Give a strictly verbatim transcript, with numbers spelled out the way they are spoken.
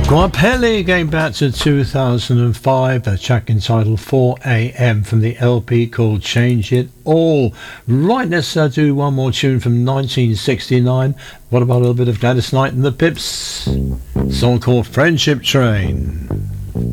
Guapelli going back to two thousand five, a track entitled four A M from the L P called Change It All. Right, let's uh, do one more tune from nineteen sixty-nine. What about a little bit of Gladys Knight and the Pips? Song called Friendship Train.